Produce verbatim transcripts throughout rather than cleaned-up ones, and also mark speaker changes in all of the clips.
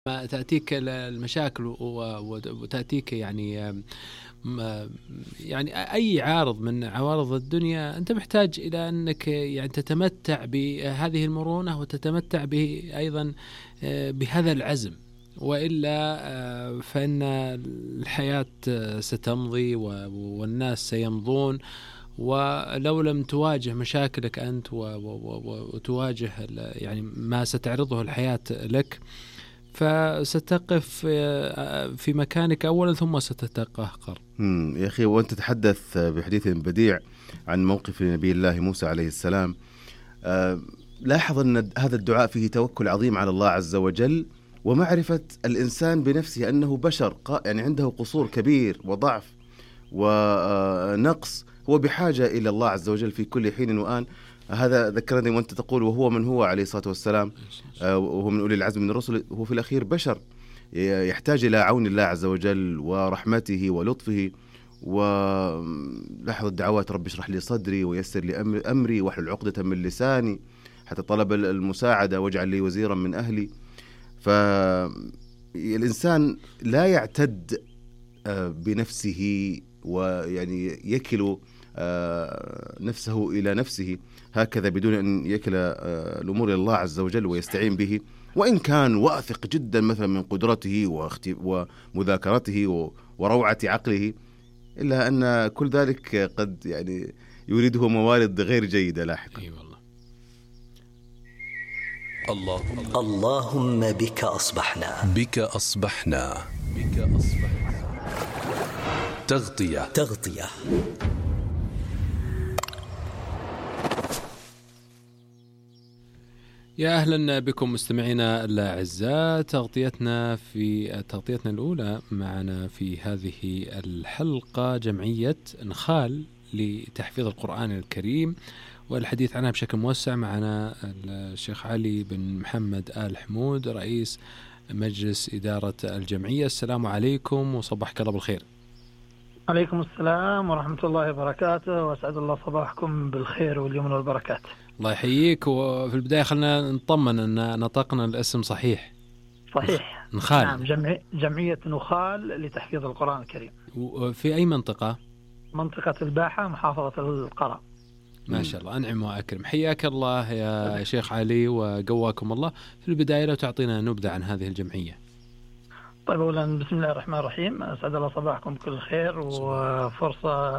Speaker 1: ما تأتيك المشاكل وتأتيك يعني يعني أي عارض من عوارض الدنيا، أنت محتاج إلى أنك يعني تتمتع بهذه المرونة وتتمتع به أيضا بهذا العزم، وإلا فإن الحياة ستمضي والناس سيمضون، ولو لم تواجه مشاكلك أنت وتواجه يعني ما ستعرضه الحياة لك فستقف في مكانك أولا ثم ستتقهقر.
Speaker 2: يا أخي، وأنت تتحدث بحديث بديع عن موقف نبي الله موسى عليه السلام، لاحظ أن هذا الدعاء فيه توكل عظيم على الله عز وجل، ومعرفة الإنسان بنفسه أنه بشر يعني عنده قصور كبير وضعف ونقص، هو بحاجة إلى الله عز وجل في كل حين وآن. هذا ذكرني وأنت تقول وهو من هو عليه الصلاة والسلام، وهو من أولي العزم من الرسل، هو في الأخير بشر يحتاج إلى عون الله عز وجل ورحمته ولطفه. ولاحظ الدعوات: رب اشرح لي صدري ويسر لي أمري واحلل عقدة من لساني، حتى طلب المساعدة واجعل لي وزيرا من أهلي. فالإنسان لا يعتد بنفسه ويعني يكل نفسه إلى نفسه هكذا بدون أن يكل الأمور إلى الله عز وجل ويستعين به، وإن كان واثق جدا مثلا من قدرته ومذاكرته وروعة عقله، إلا أن كل ذلك قد يعني يريده موارد غير جيدة لاحقا.
Speaker 1: أي والله.
Speaker 3: اللهم اللهم بك أصبحنا
Speaker 4: بك أصبحنا بك أصبحنا تغطية
Speaker 3: تغطية
Speaker 1: يا أهلا بكم مستمعينا الأعزاء. تغطيتنا في تغطيتنا الأولى معنا في هذه الحلقة جمعية نخال لتحفيظ القرآن الكريم، والحديث عنها بشكل موسع معنا الشيخ علي بن محمد آل حمود رئيس مجلس إدارة الجمعية. السلام عليكم وصبحك الله بالخير.
Speaker 5: عليكم السلام ورحمة الله وبركاته، وأسعد الله صباحكم بالخير واليمن والبركات.
Speaker 1: الله يحييك. وفي البداية خلنا نطمن أن نطقنا الاسم صحيح.
Speaker 5: صحيح.
Speaker 1: نخال.
Speaker 5: نعم، جمعية, جمعية نخال لتحفيظ القرآن الكريم.
Speaker 1: في أي منطقة؟
Speaker 5: منطقة الباحة، محافظة القرى.
Speaker 1: ما شاء الله، أنعم وأكرم. حياك الله يا شيخ علي وقواكم الله. في البداية لو تعطينا نبذة عن هذه الجمعية.
Speaker 5: طيب، أولا بسم الله الرحمن الرحيم. أسعد الله صباحكم بكل خير، وفرصة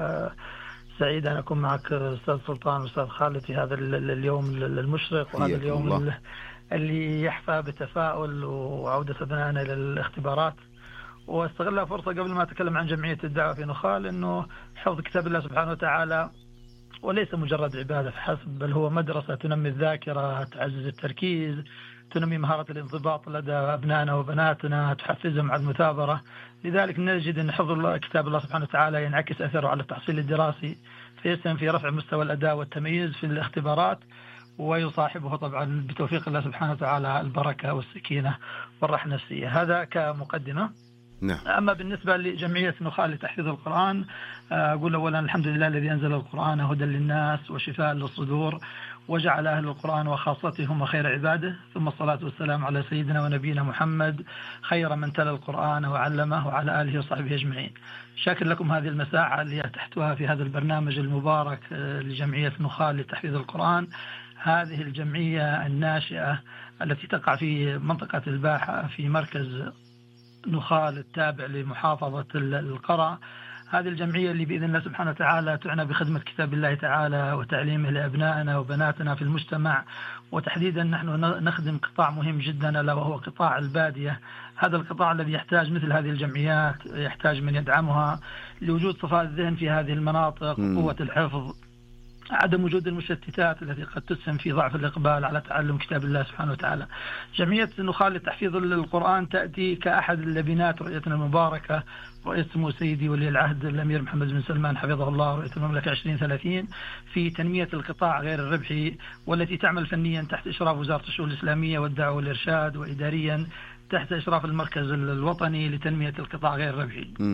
Speaker 5: سعيدة أن أكون معك أستاذ سلطان وأستاذ خالد في هذا اليوم المشرق، وهذا اليوم الله. اللي يحفى بتفاؤل وعودة أبنائنا إلى الاختبارات. واستغلها فرصة قبل ما أتكلم عن جمعية الدعوة في نخال، أنه حفظ كتاب الله سبحانه وتعالى وليس مجرد عبادة فحسب، بل هو مدرسة تنمي الذاكرة، تعزز التركيز، تنمي مهارة الانضباط لدى أبنائنا وبناتنا، تحفزهم على المثابرة. لذلك نجد أن حفظ الله كتاب الله سبحانه وتعالى ينعكس أثره على التحصيل الدراسي، فيسهم في رفع مستوى الأداء والتمييز في الاختبارات، ويصاحبه طبعا بتوفيق الله سبحانه وتعالى البركة والسكينة والراحة النفسية. هذا كمقدمة.
Speaker 2: نعم.
Speaker 5: أما بالنسبة لجمعية نخال لتحفيظ القرآن، أقول أولا الحمد لله الذي أنزل القرآن هدى للناس وشفاء للصدور، وجعل أهل القرآن وخاصتهم خير عباده، ثم الصلاة والسلام على سيدنا ونبينا محمد خير من تلا القرآن وعلمه، وعلى آله وصحبه أجمعين. شاكر لكم هذه المساحة اللي تحتوها في هذا البرنامج المبارك لجمعية نخال لتحفيظ القرآن. هذه الجمعية الناشئة التي تقع في منطقة الباحة في مركز نخال التابع لمحافظة القرى. هذه الجمعية اللي بإذن الله سبحانه وتعالى تعنى بخدمة كتاب الله تعالى وتعليمه لأبنائنا وبناتنا في المجتمع، وتحديدا نحن نخدم قطاع مهم جدا ألا وهو قطاع البادية. هذا القطاع الذي يحتاج مثل هذه الجمعيات، يحتاج من يدعمها لوجود صفاء الذهن في هذه المناطق، قوة الحفظ، عدم وجود المشتتات التي قد تسهم في ضعف الإقبال على تعلم كتاب الله سبحانه وتعالى. جمعية نخال لتحفيظ القرآن تأتي كأحد اللبنات رؤيتنا المباركة، رؤية سمو سيدي ولي العهد الأمير محمد بن سلمان حفظه الله، رؤية المملكة عشرين ثلاثين، في تنمية القطاع غير الربحي، والتي تعمل فنيا تحت إشراف وزارة الشؤون الإسلامية والدعوة والإرشاد، وإداريا تحت إشراف المركز الوطني لتنمية القطاع غير الربحي.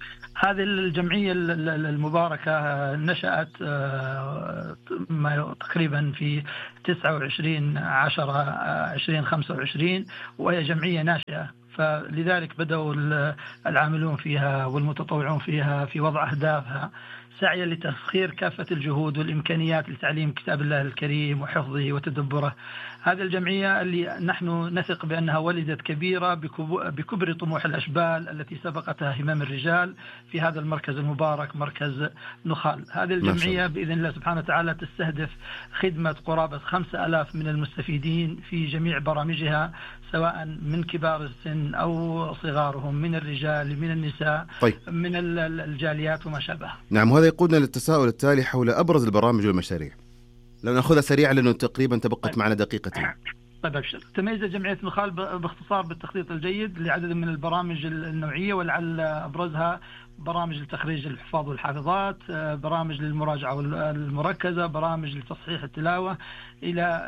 Speaker 5: هذه الجمعية المباركة نشأت تقريبا في تسعة وعشرين عشرة عشرين خمسة وعشرين، وهي جمعية ناشئة، فلذلك بدأوا العاملون فيها والمتطوعون فيها في وضع أهدافها سعيا لتسخير كافة الجهود والإمكانيات لتعليم كتاب الله الكريم وحفظه وتدبره. هذه الجمعية اللي نحن نثق بأنها ولدت كبيرة بكبر طموح الأشبال التي سبقتها همم الرجال في هذا المركز المبارك، مركز نخال. هذه الجمعية بإذن الله سبحانه وتعالى تستهدف خدمة قرابة خمسة ألاف من المستفيدين في جميع برامجها، سواء من كبار السن أو صغارهم، من الرجال من النساء، طيب. من الجاليات وما شابه.
Speaker 2: نعم، وهذا يقودنا للتساؤل التالي حول أبرز البرامج والمشاريع، لو نأخذها سريعا لأنه تقريبا تبقت طيب. معنا دقيقتين.
Speaker 5: طيب أبشر. تميز جمعية نخال باختصار بالتخطيط الجيد لعدد من البرامج النوعية، ولعل أبرزها برامج لتخريج الحفاظ والحافظات، برامج للمراجعة المركزة، برامج لتصحيح التلاوة، إلى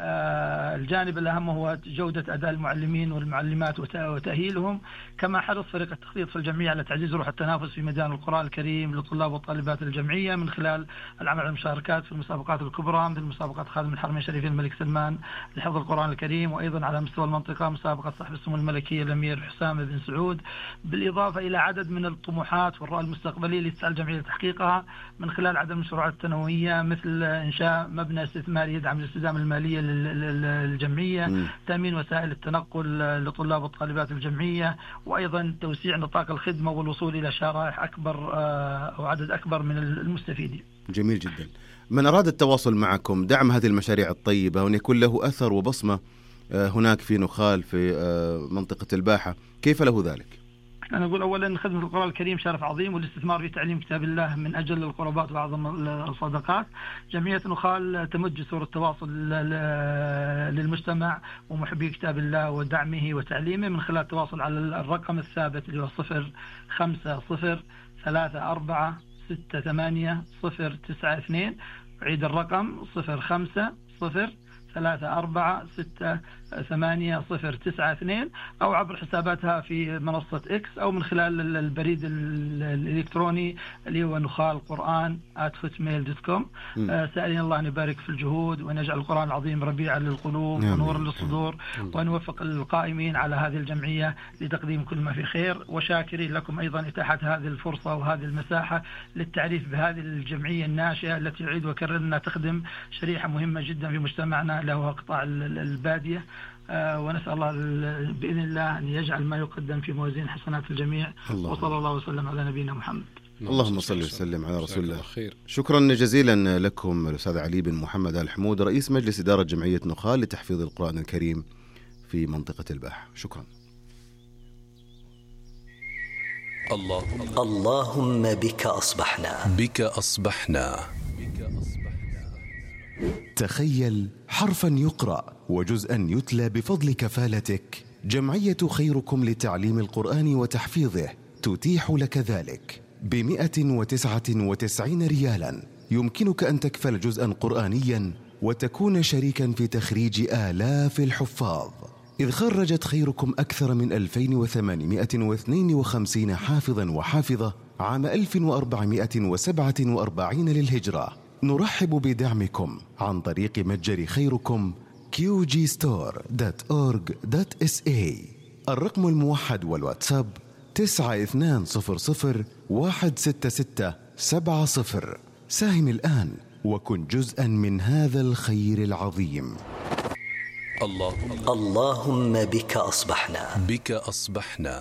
Speaker 5: الجانب الأهم هو جودة أداء المعلمين والمعلمات وتأهيلهم. كما حرص فريق التخطيط في الجمعية على تعزيز روح التنافس في ميدان القرآن الكريم لطلاب وطالبات الجمعية من خلال العمل على المشاركات في المسابقات الكبرى مثل مسابقة خادم الحرمين الشريفين الملك سلمان لحفظ القرآن الكريم، وأيضا على مستوى المنطقة مسابقة صاحب السمو الملكية الأمير حسام بن سعود، بالإضافة إلى عدد من الطموحات والرؤى المستقبلية اللي تسعى الجمعية لتحقيقها من خلال عدد من المشروعات التنموية، مثل إنشاء مبنى استثماري يدعم الاستدامة المالية للجمعية، تأمين وسائل التنقل لطلاب وطالبات الجمعية، وأيضا توسيع نطاق الخدمة والوصول إلى شرائح أكبر أو عدد أكبر من المستفيدين.
Speaker 2: جميل جدا. من أراد التواصل معكم دعم هذه المشاريع الطيبة وأن يكون له أثر وبصمة هناك في نخال في منطقة الباحة، كيف له ذلك؟
Speaker 5: أنا أقول أولا خدمة القرآن الكريم شرف عظيم، والاستثمار في تعليم كتاب الله من أجل القربات وأعظم الصدقات. جمعية نخال تمد جسور التواصل للمجتمع ومحبي كتاب الله ودعمه وتعليمه من خلال التواصل على الرقم الثابت اللي هو صفر خمسة صفر ثلاثة أربعة ستة ثمانية صفر تسعة اثنين. أعيد الرقم صفر خمسة صفر ثلاثة أربعة ستة ثمانية صفر تسعة اثنين، أو عبر حساباتها في منصة إكس، أو من خلال البريد الإلكتروني اللي هو نخال قرآن آت هوتميل دوت كوم. سألين الله أن يبارك في الجهود وأن يجعل القرآن العظيم ربيعا للقلوب ونورا للصدور، وأن يوفق القائمين على هذه الجمعية لتقديم كل ما في خير. وشاكرين لكم أيضا إتاحة هذه الفرصة وهذه المساحة للتعريف بهذه الجمعية الناشئة التي يعيد وكرر أنها تخدم شريحة مهمة جدا في مجتمعنا له قطاع البادية. آه ونسأل الله بإذن الله أن يجعل ما يقدم في موازين حسنات الجميع. وصلى الله وسلم على نبينا محمد.
Speaker 2: اللهم صل وسلم على رسول الله. شكرا جزيلا لكم الأستاذ علي بن محمد آل حمود، رئيس مجلس إدارة جمعية نخال لتحفيظ القرآن الكريم في منطقة الباحة. شكرا.
Speaker 3: الله اللهم بك أصبحنا
Speaker 4: بك أصبحنا
Speaker 6: تخيل حرفا يقرأ وجزءا يتلى بفضل كفالتك. جمعية خيركم لتعليم القرآن وتحفيظه تتيح لك ذلك بمئة وتسعة وتسعين ريالا. يمكنك أن تكفل جزءا قرآنيا وتكون شريكا في تخريج آلاف الحفاظ، إذ خرجت خيركم أكثر من ألفين وثمانمئة واثنين وخمسين حافظا وحافظة عام ألف وأربعمئة وسبعة وأربعين للهجرة. نرحب بدعمكم عن طريق متجر خيركم كيو جي ستور دوت أورغ دوت إس إيه. الرقم الموحد والواتساب تسعة اثنان صفر صفر واحد ستة ستة سبعة صفر. ساهم الآن وكن جزءا من هذا الخير العظيم.
Speaker 3: الله اللهم بك أصبحنا
Speaker 4: بك أصبحنا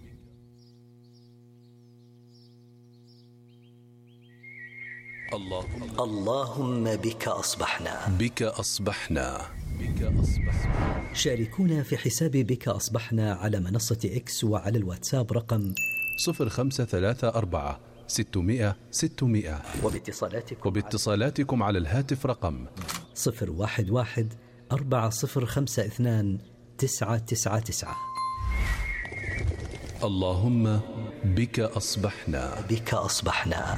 Speaker 3: الله اللهم بك أصبحنا
Speaker 4: بك أصبحنا بك أصبحنا.
Speaker 3: شاركونا في حساب بك أصبحنا على منصة إكس وعلى الواتساب رقم
Speaker 4: صفر خمسة ثلاثة أربعة ستمائة ستمائة،
Speaker 3: وباتصالاتكم
Speaker 4: وباتصالاتكم على الهاتف رقم
Speaker 3: صفر واحد واحد أربعة صفر خمسة اثنان تسعة تسعة تسعة.
Speaker 4: اللهم بك أصبحنا
Speaker 3: بك أصبحنا.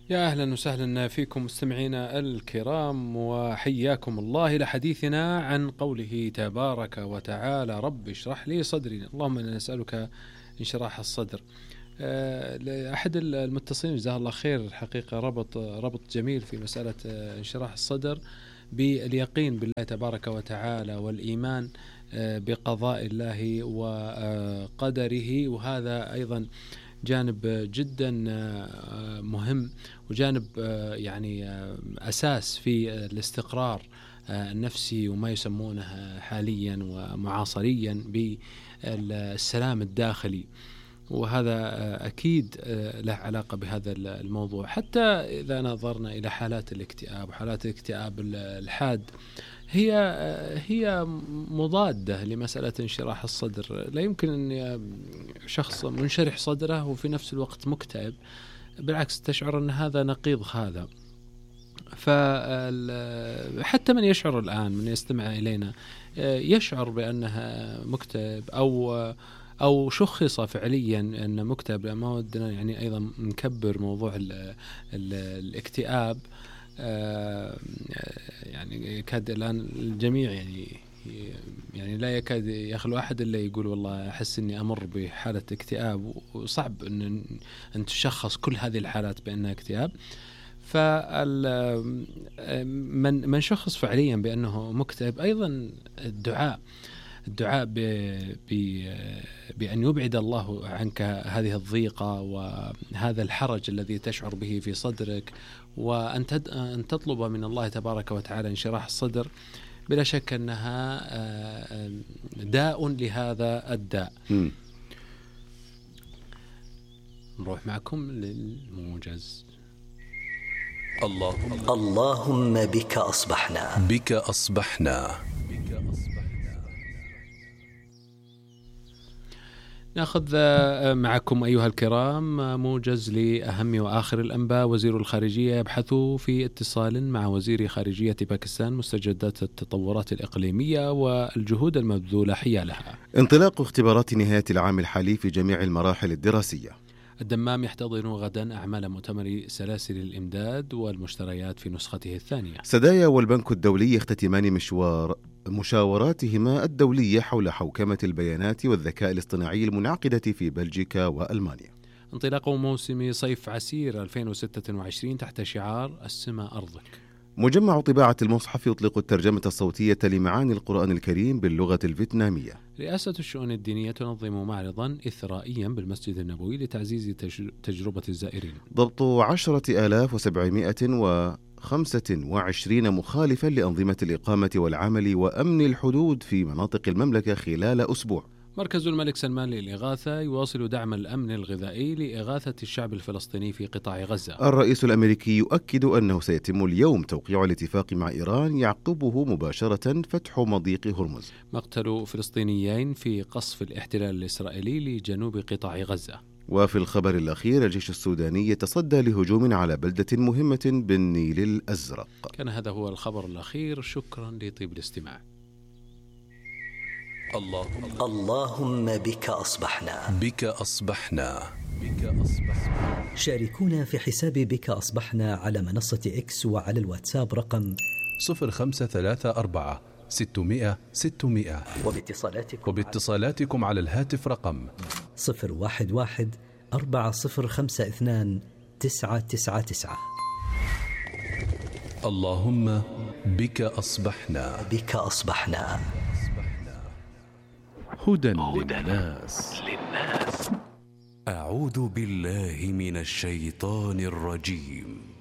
Speaker 1: يا أهلا وسهلا فيكم مستمعينا الكرام، وحياكم الله إلى حديثنا عن قوله تبارك وتعالى: رب اشرح لي صدري. اللهم إنا نسألك انشراح الصدر. أحد المتصلين جزاه الله خير الحقيقة ربط ربط جميل في مسألة انشراح الصدر باليقين بالله تبارك وتعالى والإيمان بقضاء الله وقدره، وهذا أيضا جانب جدا مهم وجانب يعني أساس في الاستقرار النفسي وما يسمونه حاليا ومعاصريا بالسلام الداخلي، وهذا أكيد له علاقة بهذا الموضوع. حتى إذا نظرنا إلى حالات الاكتئاب وحالات الاكتئاب الحاد هي هي مضادة لمسألة انشراح الصدر. لا يمكن أن شخص منشرح صدره وفي نفس الوقت مكتئب، بالعكس تشعر أن هذا نقيض هذا. فحتى من يشعر الآن من يستمع إلينا يشعر بأنها مكتئب أو أو شخص فعليا أن مكتئب، ما ودنا يعني أيضا نكبر موضوع ال ال الاكتئاب. يعني يكاد الآن الجميع يعني يعني لا يكاد يخلو أحد إلا يقول والله أحس إني أمر بحالة اكتئاب، وصعب أن أن تشخص كل هذه الحالات بأنها اكتئاب. فمن من شخص فعليا بأنه مكتئب أيضا الدعاء الدعاء بأن يبعد الله عنك هذه الضيقة وهذا الحرج الذي تشعر به في صدرك، وأن تطلب من الله تبارك وتعالى انشراح الصدر، بلا شك أنها داء لهذا الداء. م. نروح معكم للموجز.
Speaker 3: اللهم اللهم بك أصبحنا
Speaker 4: بك أصبحنا
Speaker 1: نأخذ معكم أيها الكرام موجز لأهم وآخر الأنباء. وزير الخارجية يبحث في اتصال مع وزير خارجية باكستان مستجدات التطورات الإقليمية والجهود المبذولة حيالها.
Speaker 2: انطلاق اختبارات نهاية العام الحالي في جميع المراحل الدراسية.
Speaker 1: الدمام يحتضن غدا أعمال مؤتمر سلاسل الإمداد والمشتريات في نسخته الثانية.
Speaker 2: سدايا والبنك الدولي يختتمان مشوار مشاوراتهما الدولية حول حوكمة البيانات والذكاء الاصطناعي المنعقدة في بلجيكا وألمانيا.
Speaker 1: انطلاق موسم صيف عسير ألفين وستة وعشرين تحت شعار السما أرضك.
Speaker 2: مجمع طباعة المصحف يطلق الترجمة الصوتية لمعاني القرآن الكريم باللغة الفيتنامية.
Speaker 1: رئاسة الشؤون الدينية تنظم معرضا إثرائيا بالمسجد النبوي لتعزيز تجربة الزائرين.
Speaker 2: ضبط عشرة آلاف وسبعمائة وخمسة وعشرين مخالفا لأنظمة الإقامة والعمل وأمن الحدود في مناطق المملكة خلال أسبوع.
Speaker 1: مركز الملك سلمان للإغاثة يواصل دعم الأمن الغذائي لإغاثة الشعب الفلسطيني في قطاع غزة.
Speaker 2: الرئيس الأمريكي يؤكد أنه سيتم اليوم توقيع الاتفاق مع إيران يعقبه مباشرة فتح مضيق هرمز.
Speaker 1: مقتل فلسطينيين في قصف الاحتلال الإسرائيلي لجنوب قطاع غزة.
Speaker 2: وفي الخبر الأخير الجيش السوداني يتصدى لهجوم على بلدة مهمة بالنيل الأزرق.
Speaker 1: كان هذا هو الخبر الأخير. شكرا لطيب الاستماع.
Speaker 3: اللهم اللهم بك أصبحنا
Speaker 4: بك أصبحنا بك أصبحنا.
Speaker 3: شاركونا في حساب بك أصبحنا على منصة إكس وعلى الواتساب رقم
Speaker 4: صفر خمسة ثلاثة أربعة ستمائة ستمائة،
Speaker 3: وباتصالاتكم
Speaker 4: وباتصالاتكم على الهاتف رقم
Speaker 3: صفر واحد واحد أربعة صفر خمسة اثنان تسعة تسعة تسعة.
Speaker 4: اللهم بك أصبحنا
Speaker 3: بك أصبحنا.
Speaker 6: هدى للناس.
Speaker 7: أعوذ بالله من الشيطان الرجيم.